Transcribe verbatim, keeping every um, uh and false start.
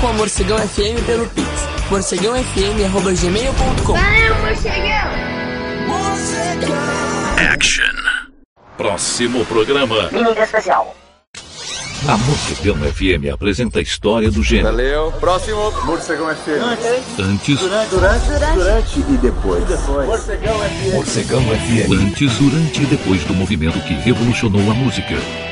com a Morcegão F M pelo Pix. morcegão f m arroba gmail ponto com. Valeu, Morcegão! Action. Próximo programa. Mímica especial. A Morcegão F M apresenta a história do gênero. Valeu. Próximo. Morcegão F M. Antes, Durante, durante, durante, durante e depois. E depois. Morcegão F M. Morcegão F M. Antes, durante e depois do movimento que revolucionou a música.